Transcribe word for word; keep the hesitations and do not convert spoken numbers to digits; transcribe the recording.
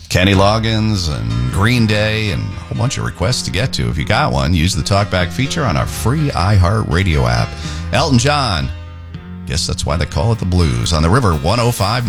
Kenny Loggins and Green Day and a whole bunch of requests to get to. If you got one, use the TalkBack feature on our free iHeartRadio app. Elton John, guess that's why they call it the blues, on the River one oh five point nine.